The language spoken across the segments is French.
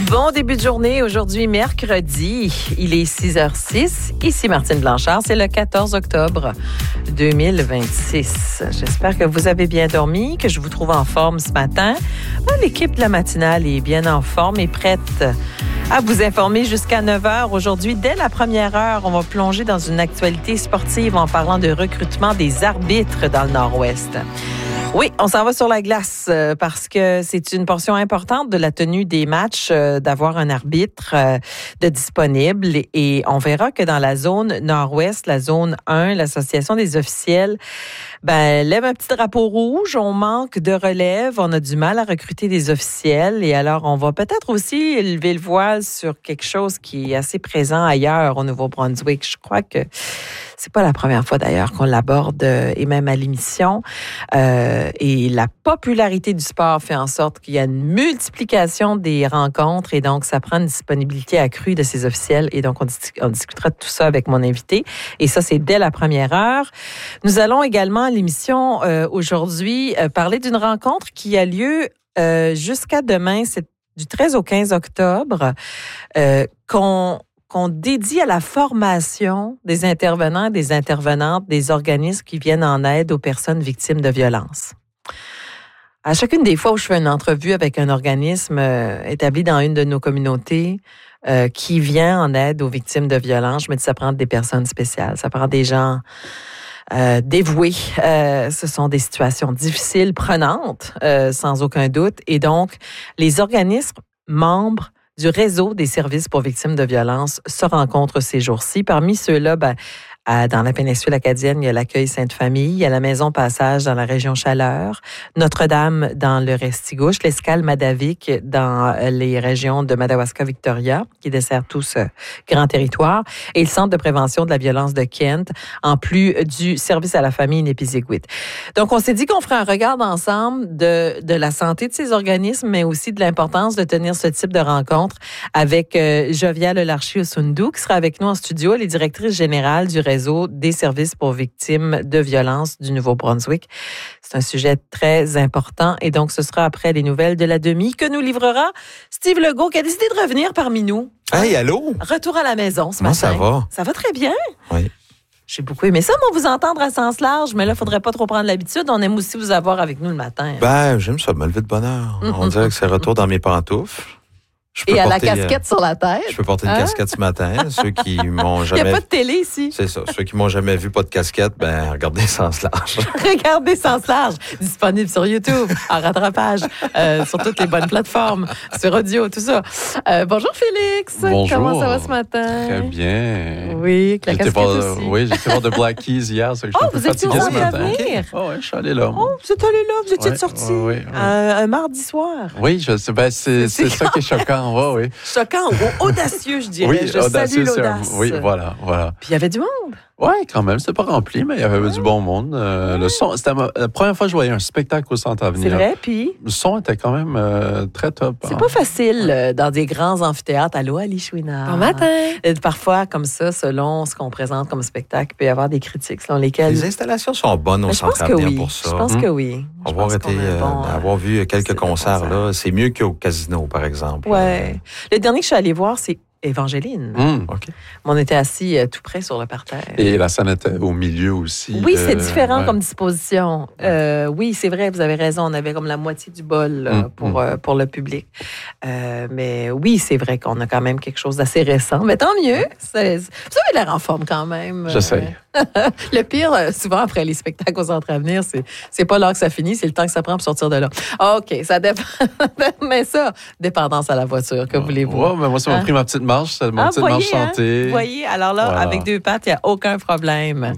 Bon début de journée, aujourd'hui mercredi, il est 6h06. Ici Martine Blanchard, c'est le 14 octobre 2026. J'espère que vous avez bien dormi, que je vous trouve en forme ce matin. L'équipe de la matinale est bien en forme et prête à vous informer jusqu'à 9h. Aujourd'hui, dès la première heure, on va plonger dans une actualité sportive en parlant de recrutement des arbitres dans le Nord-Ouest. Oui, on s'en va sur la glace parce que c'est une portion importante de la tenue des matchs d'avoir un arbitre de disponible et on verra que dans la zone Nord-Ouest, la zone 1, l'Association des officiels, lève un petit drapeau rouge, on manque de relève, on a du mal à recruter des officiels et alors on va peut-être aussi lever le voile sur quelque chose qui est assez présent ailleurs au Nouveau-Brunswick. Je crois que c'est pas la première fois d'ailleurs qu'on l'aborde et même à l'émission. Et la popularité du sport fait en sorte qu'il y a une multiplication des rencontres et donc ça prend une disponibilité accrue de ces officiels et donc on discutera de tout ça avec mon invité et ça c'est dès la première heure. Nous allons également à l'émission aujourd'hui parler d'une rencontre qui a lieu jusqu'à demain, c'est du 13 au 15 octobre, qu'on dédie à la formation des intervenants et des intervenantes des organismes qui viennent en aide aux personnes victimes de violences. À chacune des fois où je fais une entrevue avec un organisme établi dans une de nos communautés qui vient en aide aux victimes de violences, je me dis ça prend des personnes spéciales, ça prend des gens dévoués. Ce sont des situations difficiles, prenantes, sans aucun doute. Et donc, les organismes membres du réseau des services pour victimes de violences se rencontrent ces jours-ci. Parmi ceux-là, dans la péninsule acadienne, il y a l'accueil Sainte-Famille, il y a la Maison Passage dans la région Chaleur, Notre-Dame dans le Restigouche, l'Escale Madavik dans les régions de Madawaska-Victoria, qui dessert tout ce grand territoire, et le Centre de prévention de la violence de Kent, en plus du service à la famille Népiziguit. Donc, on s'est dit qu'on ferait un regard ensemble de la santé de ces organismes, mais aussi de l'importance de tenir ce type de rencontre avec Jovia Lelarchi-Osundu, qui sera avec nous en studio. Elle est directrice générale du réseau des services pour victimes de violences du Nouveau-Brunswick. C'est un sujet très important et donc ce sera après les nouvelles de la demi que nous livrera Steve Legault qui a décidé de revenir parmi nous. Hey, allô? Retour à la maison ce matin. Ça va? Ça va très bien. Oui. J'ai beaucoup aimé ça, moi, vous entendre à sens large, mais là, il ne faudrait pas trop prendre l'habitude. On aime aussi vous avoir avec nous le matin. J'aime ça, me lever de bonne heure. On dirait que c'est retour dans mes pantoufles. Et à la casquette sur la tête. Je peux porter une casquette ce matin. Ceux qui m'ont jamais... Il n'y a pas de télé ici. C'est ça. Ceux qui m'ont jamais vu, pas de casquette, regardez Sens large. Regardez Sens large. Disponible sur YouTube, en rattrapage, sur toutes les bonnes plateformes, sur audio, tout ça. Bonjour Félix. Bonjour. Comment ça va ce matin? Très bien. Oui, avec la casquette aussi. Oui, j'étais voir de Black Keys hier, ça que je suis un peu fatigué ce matin. Okay. Oui, je suis allé là. Oh, vous êtes allé là, vous étiez sorti un mardi soir. Oui, c'est ça qui est choquant. Oui. Choquant ou audacieux, je dirais. Oui, je audacieux, salue l'audace. Oui, voilà. Puis il y avait du monde. Oui, quand même. C'était pas rempli, mais il y avait du bon monde. Le son, c'était la première fois que je voyais un spectacle au Centre Avenir. C'est vrai, puis... Le son était quand même très top. C'est pas facile dans des grands amphithéâtres. Allô, Ali Chouinard. Bon matin. Parfois, comme ça, selon ce qu'on présente comme spectacle, il peut y avoir des critiques selon lesquelles... Les installations sont bonnes au Centre Avenir pour ça. Je pense que oui. Avoir vu quelques concerts, là, c'est mieux qu'au Casino, par exemple. Oui. Le dernier que je suis allée voir, c'est Évangéline. Okay. On était assis tout près sur le parterre. Et la scène était au milieu aussi. Oui, c'est différent comme disposition. Oui, c'est vrai, vous avez raison. On avait comme la moitié du bol pour le public. Mais oui, c'est vrai qu'on a quand même quelque chose d'assez récent. Mais tant mieux. Vous avez l'air en forme quand même. J'essaye. Le pire, souvent après les spectacles au Centre Avenir, c'est pas l'heure que ça finit, c'est le temps que ça prend pour sortir de là. OK, ça dépend. Mais ça, dépendance à la voiture, que voulez-vous? Ouais, mais moi, ça m'a pris ma petite marche, c'est ma petite marche santé. Vous voyez, alors là, avec 2 pattes, il n'y a aucun problème.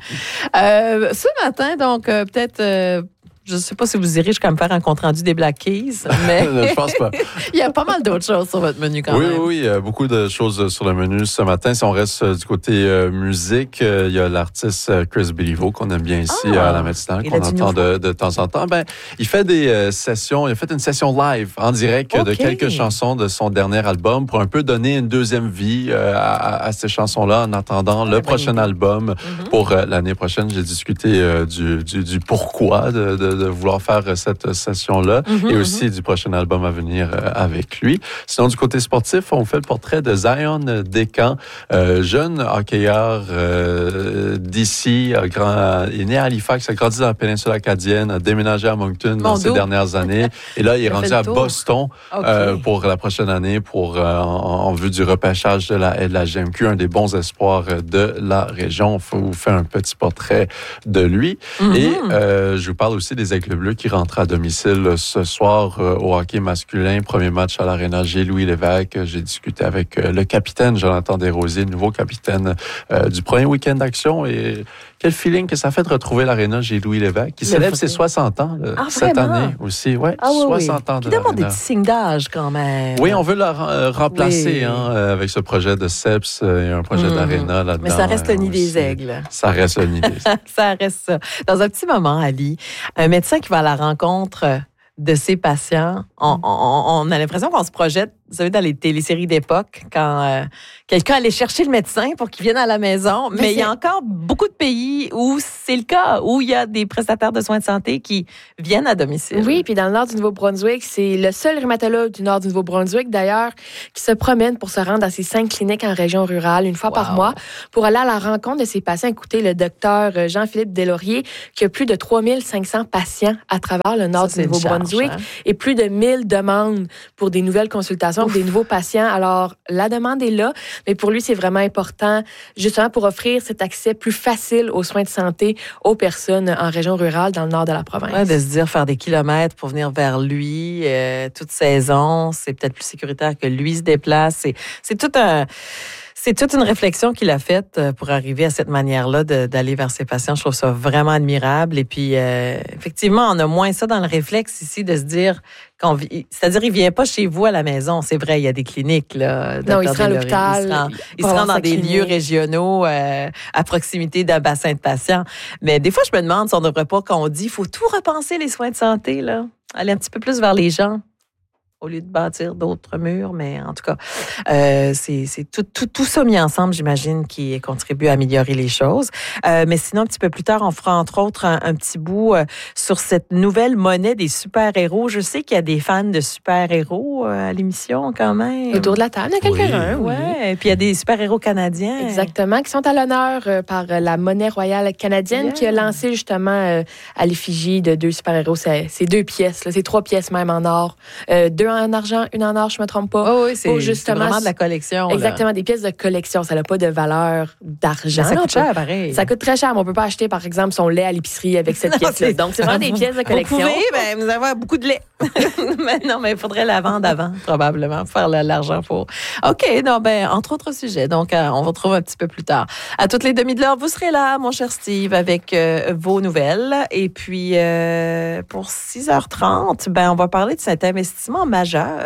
Ce matin, donc, peut-être... je ne sais pas si vous irez jusqu'à me faire un compte-rendu des Black Keys, mais je pense pas. Il y a pas mal d'autres choses sur votre menu quand même. Oui, il y a beaucoup de choses sur le menu ce matin. Si on reste du côté musique, il y a l'artiste Chris Béliveau qu'on aime bien ici à la matinale, qu'on entend de temps en temps. Il fait des sessions, il a fait une session live en direct de quelques chansons de son dernier album pour un peu donner une deuxième vie à ces chansons-là en attendant le prochain album pour l'année prochaine. J'ai discuté du pourquoi de de vouloir faire cette session-là et aussi du prochain album à venir avec lui. Sinon, du côté sportif, on fait le portrait de Zion Descamps, jeune hockeyeur d'ici, il est né à Halifax, a grandi dans la péninsule acadienne, a déménagé à Moncton dans ces dernières années. Et là, il est rendu à Boston pour la prochaine année en vue du repêchage de la GMQ, un des bons espoirs de la région. On vous fait un petit portrait de lui. Et je vous parle aussi des Aigles Bleus qui rentrent à domicile ce soir au hockey masculin. Premier match à l'Aréna Louis Lévesque. J'ai discuté avec le capitaine Jonathan Desrosiers, le nouveau capitaine du premier week-end d'action. Et quel feeling que ça fait de retrouver l'Aréna Louis Lévesque, qui célèbre ses 60 ans cette année aussi. Ouais, 60 ans de l'Aréna. Qui demande des petits signes d'âge quand même. Oui, on veut la remplacer avec ce projet de CEPS et un projet d'Aréna là-dedans. Mais ça reste le nid des aigles. Ça reste le nid des aigles. Ça reste ça. Dans un petit moment, Ali, un médecin qui va à la rencontre de ses patients, on a l'impression qu'on se projette, vous savez, dans les téléséries d'époque, quand quelqu'un allait chercher le médecin pour qu'il vienne à la maison. Mais il y a encore beaucoup de pays où c'est le cas, où il y a des prestataires de soins de santé qui viennent à domicile. Oui, puis dans le nord du Nouveau-Brunswick, c'est le seul rhumatologue du nord du Nouveau-Brunswick, d'ailleurs, qui se promène pour se rendre dans ses 5 cliniques en région rurale, une fois par mois, pour aller à la rencontre de ses patients. Écoutez, le docteur Jean-Philippe Deslauriers, qui a plus de 3500 patients à travers le nord du Nouveau-Brunswick et plus de 1000 demandes pour des nouvelles consultations, pour des nouveaux patients. Alors, la demande est là, mais pour lui, c'est vraiment important, justement, pour offrir cet accès plus facile aux soins de santé aux personnes en région rurale, dans le nord de la province. Ouais, de se dire, faire des kilomètres pour venir vers lui, toute saison, c'est peut-être plus sécuritaire que lui se déplace. C'est toute une réflexion qu'il a faite pour arriver à cette manière-là d'aller vers ses patients. Je trouve ça vraiment admirable. Et puis, effectivement, on a moins ça dans le réflexe ici de se dire, c'est-à-dire, il vient pas chez vous à la maison. C'est vrai, il y a des cliniques, là. Non, il sera à l'hôpital. Il se rend dans des lieux régionaux à proximité d'un bassin de patients. Mais des fois, je me demande si on ne devrait pas, quand on dit, il faut tout repenser les soins de santé, là. Aller un petit peu plus vers les gens, au lieu de bâtir d'autres murs, mais en tout cas, c'est tout ça mis ensemble, j'imagine, qui contribue à améliorer les choses. Mais sinon, un petit peu plus tard, on fera entre autres un petit bout sur cette nouvelle monnaie des super-héros. Je sais qu'il y a des fans de super-héros à l'émission quand même. Autour de la table, il y a quelqu'un. Oui. Et puis il y a des super-héros canadiens. Exactement, qui sont à l'honneur par la monnaie royale canadienne qui a lancé justement à l'effigie de 2 super-héros. C'est 2 pièces, là, c'est 3 pièces même en or. 2 en argent, 1 en or, je me trompe pas. Oui, c'est vraiment de la collection. Exactement, là. Des pièces de collection. Ça n'a pas de valeur d'argent. Ça coûte cher, pareil. Ça coûte très cher, mais on peut pas acheter, par exemple, son lait à l'épicerie avec cette pièce-là. Donc, c'est vraiment des pièces de collection. Vous pouvez, vous avez beaucoup de lait. mais il faudrait la vendre avant, probablement, pour faire l'argent pour... OK, entre autres sujets. Donc, on va retrouver un petit peu plus tard. À toutes les demi de l'heure, vous serez là, mon cher Steve, avec vos nouvelles. Et puis, pour 6h30, on va parler de cet investissement majeur.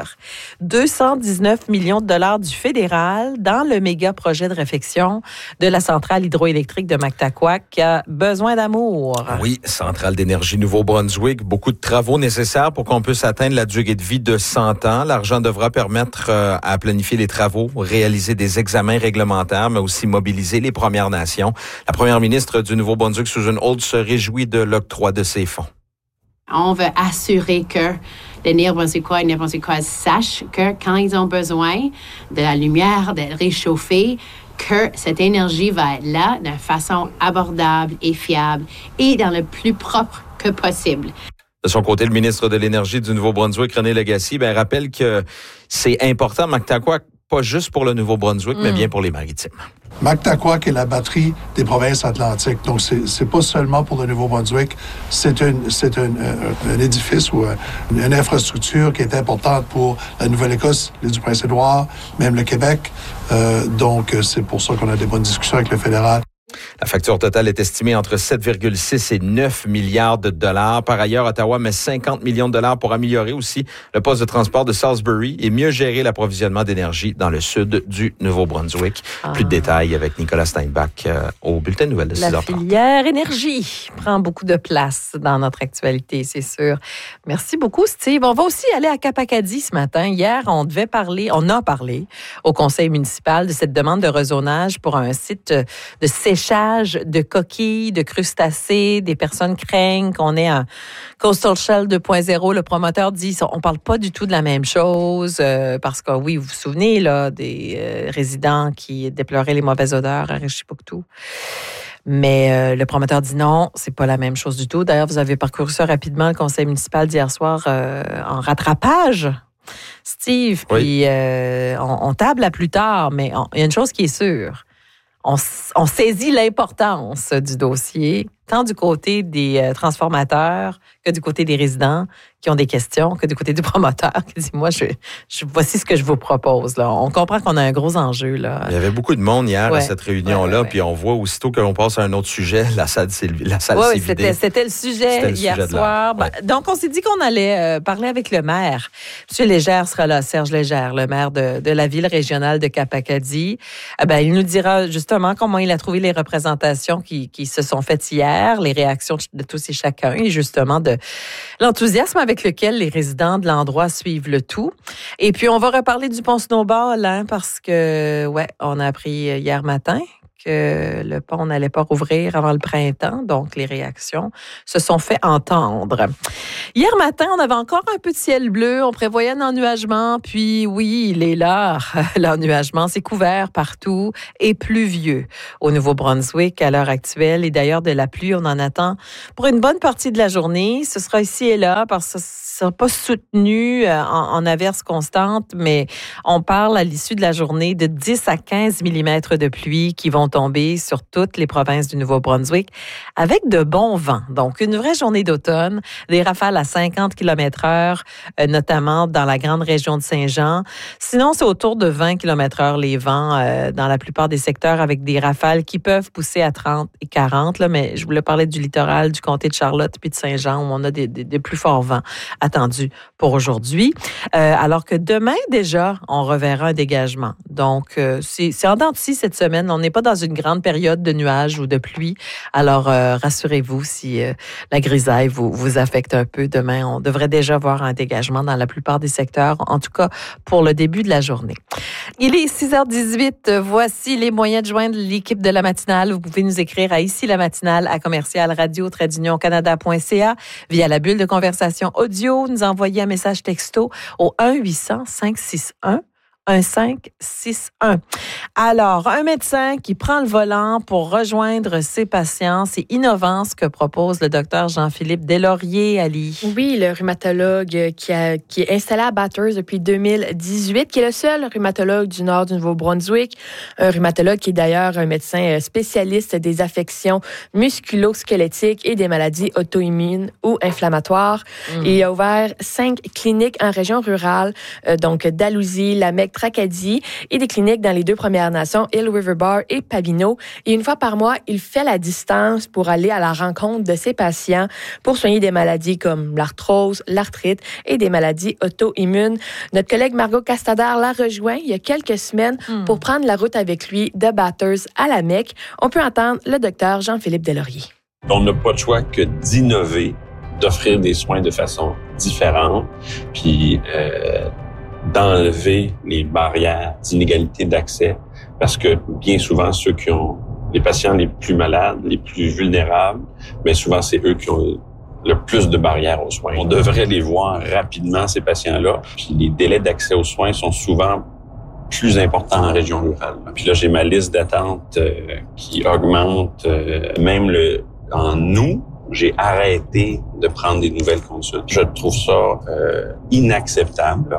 219 millions de dollars du fédéral dans le méga projet de réfection de la centrale hydroélectrique de Mactaquac qui a besoin d'amour. Oui, centrale d'énergie Nouveau-Brunswick, beaucoup de travaux nécessaires pour qu'on puisse atteindre la durée de vie de 100 ans. L'argent devra permettre à planifier les travaux, réaliser des examens réglementaires, mais aussi mobiliser les Premières Nations. La première ministre du Nouveau-Brunswick, Susan Holt, se réjouit de l'octroi de ces fonds. On veut assurer que les Néo-Brunswickois et Néo-Brunswickoises sachent que quand ils ont besoin de la lumière, de réchauffer, que cette énergie va être là de façon abordable et fiable et dans le plus propre que possible. De son côté, le ministre de l'Énergie du Nouveau-Brunswick, René Lagacé, rappelle que c'est important, Mactaquac, pas juste pour le Nouveau-Brunswick, mais bien pour les Maritimes. Mactaquac est la batterie des provinces atlantiques. Donc, c'est pas seulement pour le Nouveau-Brunswick. C'est un édifice ou une infrastructure qui est importante pour la Nouvelle-Écosse, l'île du Prince-Édouard, même le Québec. Donc, c'est pour ça qu'on a des bonnes discussions avec le fédéral. La facture totale est estimée entre 7,6 et 9 milliards de dollars. Par ailleurs, Ottawa met 50 millions de dollars pour améliorer aussi le poste de transport de Salisbury et mieux gérer l'approvisionnement d'énergie dans le sud du Nouveau-Brunswick. Plus de détails avec Nicolas Steinbach au bulletin de nouvelles de 6h30. La filière énergie prend beaucoup de place dans notre actualité, c'est sûr. Merci beaucoup, Steve. On va aussi aller à Cap-Acadie ce matin. Hier, on a parlé au conseil municipal de cette demande de rezonage pour un site de séchage séchage de coquilles, de crustacés. Des personnes craignent qu'on ait un Coastal Shell 2.0. Le promoteur dit on parle pas du tout de la même chose parce que oui, vous vous souvenez là des résidents qui déploraient les mauvaises odeurs à Rishipuktu. Mais le promoteur dit non, c'est pas la même chose du tout. D'ailleurs, vous avez parcouru ça rapidement, le conseil municipal d'hier soir en rattrapage, Steve. Oui. Puis on table à plus tard, mais il y a une chose qui est sûre. On saisit l'importance du dossier, tant du côté des transformateurs que du côté des résidents qui ont des questions, que du côté du promoteur qui dit, moi, voici ce que je vous propose. Là. On comprend qu'on a un gros enjeu. Là. Il y avait beaucoup de monde hier à cette réunion-là, puis on voit aussitôt que l'on passe à un autre sujet, la salle s'est vidée. C'était le sujet hier soir. Donc, on s'est dit qu'on allait parler avec le maire. M. Légère sera là, Serge Légère, le maire de la ville régionale de Cap-Acadie. Il nous dira justement comment il a trouvé les représentations qui se sont faites hier, les réactions de tous et chacun, et justement de l'enthousiasme avec lequel les résidents de l'endroit suivent le tout. Et puis, on va reparler du pont Snowball, parce que, on a appris hier matin que le pont n'allait pas rouvrir avant le printemps, donc les réactions se sont fait entendre. Hier matin, on avait encore un peu de ciel bleu, on prévoyait un ennuagement, puis oui, il est là, l'ennuagement, c'est couvert partout et pluvieux au Nouveau-Brunswick à l'heure actuelle, et d'ailleurs de la pluie, on en attend pour une bonne partie de la journée. Ce sera ici et là, parce que ce ne sera pas soutenu en averses constantes, mais on parle à l'issue de la journée de 10 à 15 mm de pluie qui vont tomber sur toutes les provinces du Nouveau-Brunswick avec de bons vents. Donc, une vraie journée d'automne, des rafales à 50 km/h, notamment dans la grande région de Saint-Jean. Sinon, c'est autour de 20 km/h les vents dans la plupart des secteurs avec des rafales qui peuvent pousser à 30 et 40. Là, mais je voulais parler du littoral, du comté de Charlotte puis de Saint-Jean où on a des plus forts vents attendus pour aujourd'hui. Alors que demain, déjà, on reverra un dégagement. Donc, c'est en dents de scie cette semaine. On n'est pas dans une grande période de nuages ou de pluie. Alors, rassurez-vous si la grisaille vous affecte un peu. Demain, on devrait déjà voir un dégagement dans la plupart des secteurs, en tout cas pour le début de la journée. Il est 6h18. Voici les moyens de joindre l'équipe de la matinale. Vous pouvez nous écrire à ici la matinale à commercial-radio-canada.ca via la bulle de conversation audio. Nous envoyer un message texto au 1-800-561. 1561. Alors, un médecin qui prend le volant pour rejoindre ses patients, c'est innovant ce que propose le docteur Jean-Philippe Deslauriers, Ali. Oui, le rhumatologue qui est installé à Bathurst depuis 2018, qui est le seul rhumatologue du nord du Nouveau-Brunswick, un rhumatologue qui est d'ailleurs un médecin spécialiste des affections musculo-squelettiques et des maladies auto-immunes ou inflammatoires. Et il a ouvert 5 cliniques en région rurale, donc Dalhousie, Lamec, Tracadie, et des cliniques dans les 2 Premières Nations, Hill River Bar et Papineau. Et une fois par mois, il fait la distance pour aller à la rencontre de ses patients pour soigner des maladies comme l'arthrose, l'arthrite et des maladies auto-immunes. Notre collègue Margot Castader l'a rejoint il y a quelques semaines pour prendre la route avec lui de Bathurst à Lamec. On peut entendre le docteur Jean-Philippe Deslauriers. On n'a pas de choix que d'innover, d'offrir des soins de façon différente, puis d'enlever les barrières d'inégalité d'accès, parce que bien souvent, ceux qui ont les patients les plus malades, les plus vulnérables, mais souvent, c'est eux qui ont le plus de barrières aux soins. On devrait les voir rapidement, ces patients-là, puis les délais d'accès aux soins sont souvent plus importants en région rurale. Puis là, j'ai ma liste d'attente qui augmente, même en août, j'ai arrêté de prendre des nouvelles consultes. Je trouve ça inacceptable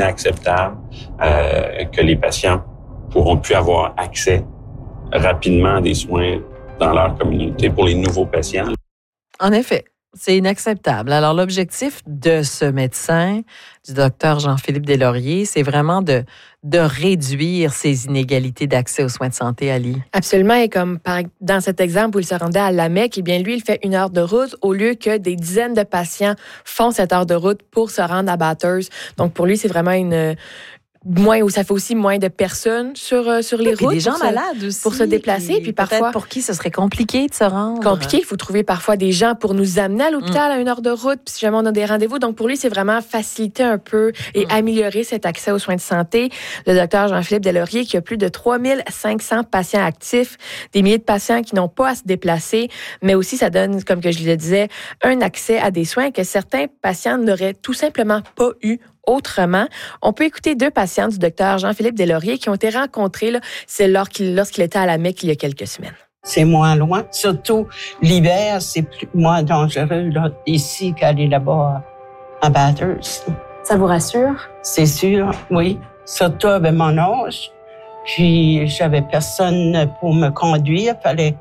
que les patients pourront plus avoir accès rapidement à des soins dans leur communauté pour les nouveaux patients. En effet, c'est inacceptable. Alors, l'objectif de ce médecin, du docteur Jean-Philippe Deslauriers, c'est vraiment de réduire ces inégalités d'accès aux soins de santé, Ali. Absolument. Et comme dans cet exemple où il se rendait à Lamec, eh bien, lui, il fait 1 heure de route au lieu que des dizaines de patients font cette heure de route pour se rendre à Bathurst. Donc, pour lui, c'est vraiment ça fait aussi moins de personnes sur les routes. Des gens malades aussi. Pour se déplacer. Puis parfois, pour qui ce serait compliqué de se rendre. Compliqué. Il faut trouver parfois des gens pour nous amener à l'hôpital à 1 heure de route. Puis si jamais on a des rendez-vous. Donc, pour lui, c'est vraiment faciliter un peu et améliorer cet accès aux soins de santé. Le docteur Jean-Philippe Deslauriers, qui a plus de 3500 patients actifs, des milliers de patients qui n'ont pas à se déplacer, mais aussi, ça donne, comme que je le disais, un accès à des soins que certains patients n'auraient tout simplement pas eu autrement. On peut écouter 2 patients du docteur Jean-Philippe Deslauriers qui ont été rencontrés c'est lorsqu'il était à la Mecque il y a quelques semaines. C'est moins loin. Surtout l'hiver, c'est moins dangereux là, ici qu'aller là-bas à Bathurst. Ça vous rassure? C'est sûr, oui. Surtout avec mon âge. Puis j'avais personne pour me conduire. Fallait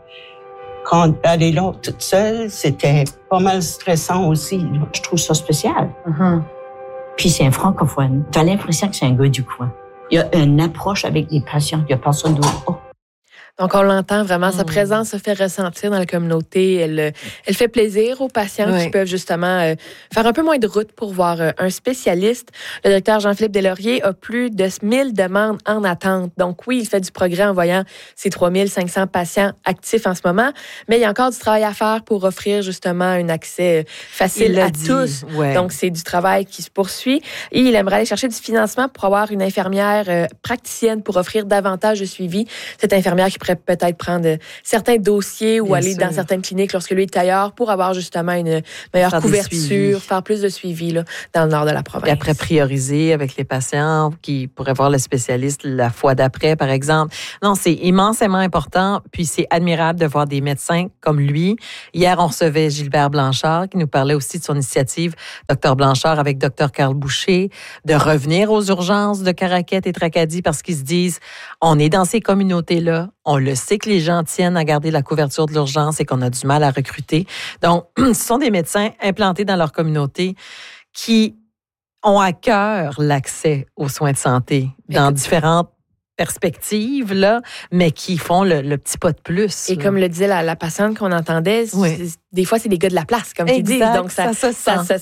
aller là toute seule. C'était pas mal stressant aussi. Là. Je trouve ça spécial. Mm-hmm. Puis c'est un francophone. Tu as l'impression que c'est un gars du coin. Il y a une approche avec les patients. Il y a personne d'autre. Oh. Donc, on l'entend vraiment. Sa présence se fait ressentir dans la communauté. Elle fait plaisir aux patients qui peuvent justement faire un peu moins de route pour voir un spécialiste. Le docteur Jean-Philippe Deslauriers a plus de 1000 demandes en attente. Donc, oui, il fait du progrès en voyant ses 3500 patients actifs en ce moment, mais il y a encore du travail à faire pour offrir justement un accès facile à tous. Ouais. Donc, c'est du travail qui se poursuit. Et il aimerait aller chercher du financement pour avoir une infirmière praticienne pour offrir davantage de suivi. Cette infirmière qui pourrait peut-être prendre certains dossiers ou aller dans certaines cliniques lorsque lui est ailleurs pour avoir justement une meilleure couverture, faire plus de suivi là, dans le nord de la province. Et après, prioriser avec les patients qui pourraient voir le spécialiste la fois d'après, par exemple. Non, c'est immensément important. Puis c'est admirable de voir des médecins comme lui. Hier, on recevait Gilbert Blanchard qui nous parlait aussi de son initiative, Dr Blanchard avec Dr Carl Boucher, de revenir aux urgences de Caraquette et Tracadie parce qu'ils se disent, on est dans ces communautés-là, on le sait que les gens tiennent à garder la couverture de l'urgence et qu'on a du mal à recruter. Donc, ce sont des médecins implantés dans leur communauté qui ont à cœur l'accès aux soins de santé dans différentes perspectives, là, mais qui font le petit pas de plus. Et là, comme le disait la patiente qu'on entendait, des fois, c'est des gars de la place, comme tu dis. Donc, ça se sent.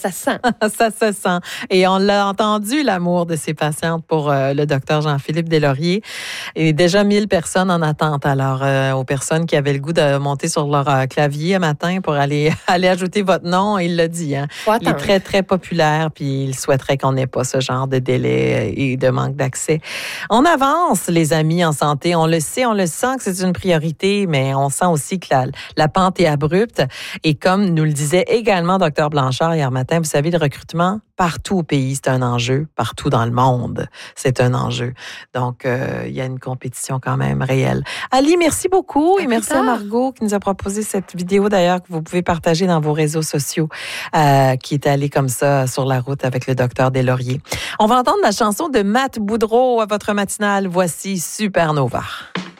Ça se sent. Et on l'a entendu, l'amour de ces patientes pour le docteur Jean-Philippe Deslauriers. Et déjà 1000 personnes en attente. Alors, aux personnes qui avaient le goût de monter sur leur clavier un matin pour aller ajouter votre nom, il l'a dit. Hein. Il est très, très populaire, puis il souhaiterait qu'on n'ait pas ce genre de délai et de manque d'accès. On avance, les amis, en santé. On le sait, on le sent que c'est une priorité, mais on sent aussi que la pente est abrupte. Et comme nous le disait également Dr Blanchard hier matin, vous savez, le recrutement partout au pays, c'est un enjeu. Partout dans le monde, c'est un enjeu. Donc, il y a une compétition quand même réelle. Ali, merci beaucoup. Et merci à Margot qui nous a proposé cette vidéo d'ailleurs que vous pouvez partager dans vos réseaux sociaux, qui est allée comme ça sur la route avec le docteur Deslauriers. On va entendre la chanson de Matt Boudreau à votre matinale. Voici Supernova.